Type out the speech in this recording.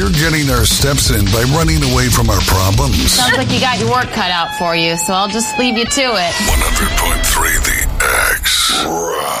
we're getting our steps in by running away from our problems. Sounds like you got your work cut out for you, so I'll just leave you to it. 100.3 The X.